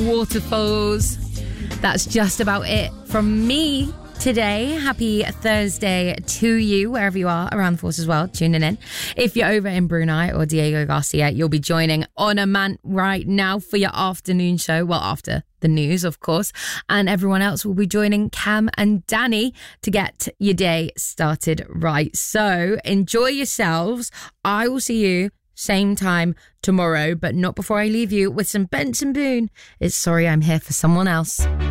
waterfalls. That's just about it from me today. Happy Thursday to you, wherever you are around the force as well, tuning in. If you're over in Brunei or Diego Garcia, you'll be joining On a Man right now for your afternoon show. Well, after the news, of course. And everyone else will be joining Cam and Danny to get your day started right. So enjoy yourselves. I will see you same time tomorrow, but not before I leave you with some Benson Boone. It's Sorry I'm Here for Someone Else.